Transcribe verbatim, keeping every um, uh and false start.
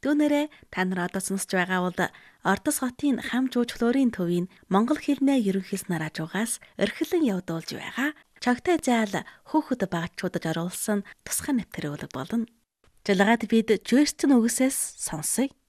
Түүнээрээ та нар одоо сонсож байгаа бол Ордос хотын хам жуулчлалын төвийн монгол хэлний ерөнхий санаачуугаас эрхлэн явуулж байгаа чогтой заал хөөхд багчуудад оруулсан тусгай нэвтрүүлэг болно. Жалгаад бид Жүйртэн үгсээс сонсъё.